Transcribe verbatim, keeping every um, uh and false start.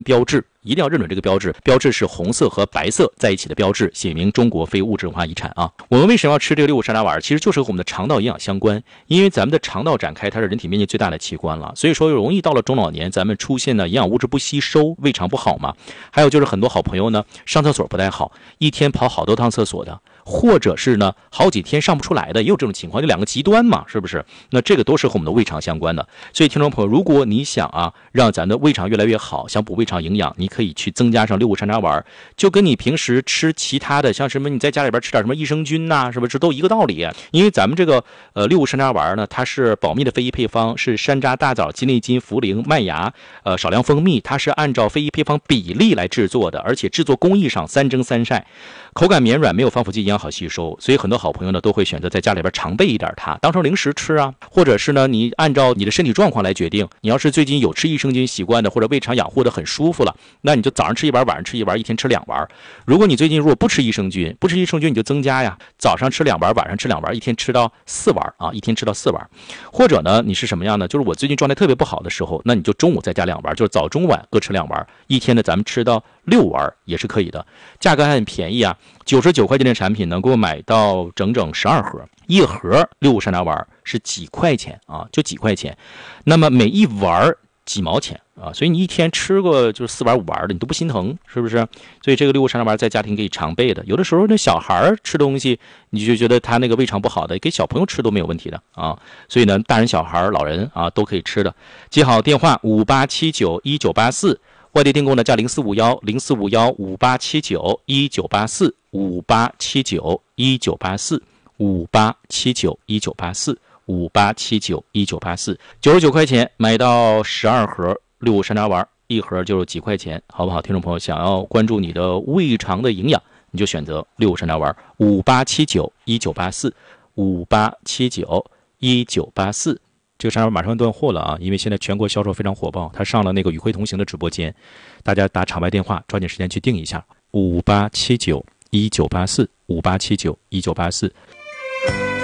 标志，一定要认准这个标志，标志是红色和白色在一起的标志，写明中国非物质文化遗产啊。我们为什么要吃这个六五山楂丸？其实就是和我们的肠道营养相关，因为咱们的肠道展开，它是人体面积最大的器官了，所以说容易到了中老年，咱们出现呢营养物质不吸收，胃肠不好嘛。还有就是很多好朋友呢上厕所不太好，一天跑好多趟厕所的，或者是呢好几天上不出来的，也有这种情况，就两个极端嘛，是不是？那这个都是和我们的胃肠相关的。所以听众朋友，如果你想啊让咱的胃肠越来越好，想补胃肠营养，你可以去增加上六五山楂丸，就跟你平时吃其他的，像什么你在家里边吃点什么益生菌呐、啊，是不是都一个道理？因为咱们这个呃六五山楂丸呢，它是保密的非遗配方，是山楂、大枣、鸡内金、茯苓、麦芽，呃少量蜂蜜，它是按照非遗配方比例来制作的，而且制作工艺上三蒸三晒，口感绵软，没有防腐剂，营养好吸收，所以很多好朋友呢都会选择在家里边常备一点它，当成零食吃啊，或者是呢你按照你的身体状况来决定，你要是最近有吃益生菌习惯的，或者胃肠养护的很舒服了，那你就早上吃一丸，晚上吃一丸，一天吃两丸。如果你最近如果不吃益生菌，不吃益生菌你就增加呀，早上吃两丸，晚上吃两丸，一天吃到四丸啊，一天吃到四丸。或者呢你是什么样呢？就是我最近状态特别不好的时候，那你就中午再加两丸，就是早中晚各吃两丸，一天呢咱们吃到六丸也是可以的，价格还很便宜啊，九十九块钱的产品能够买到整整十二盒，一盒六五山楂丸是几块钱啊，就几块钱，那么每一丸几毛钱啊，所以你一天吃个就是四丸五丸的，你都不心疼，是不是？所以这个六五山楂丸在家庭可以常备的，有的时候那小孩吃东西，你就觉得他那个胃肠不好的，给小朋友吃都没有问题的啊。所以呢，大人小孩老人啊都可以吃的。记好电话五八七九一九八四。外地订购呢，加零四五幺零四五幺五八七九一九八四五八七九一九八四五八七九一九八四五八七九一九八四，九十九块钱买到十二盒六五山楂丸，一盒就是几块钱，好不好？听众朋友，想要关注你的胃肠的营养，你就选择六五山楂丸，五八七九一九八四五八七九一九八四。这个山楂丸马上断货了啊，因为现在全国销售非常火爆，它上了那个与会同行的直播间，大家打场外电话，抓紧时间去订一下，五八七九一九八四五八七九一九八四。